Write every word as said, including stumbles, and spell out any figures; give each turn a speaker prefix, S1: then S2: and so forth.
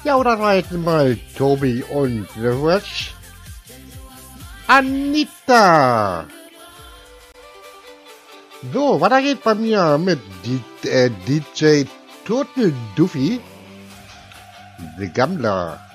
S1: Ja, das war jetzt mal Tobi und The Rush. Anita. So, weiter geht bei mir mit D äh, D J Turtle Duffy, The Gambler.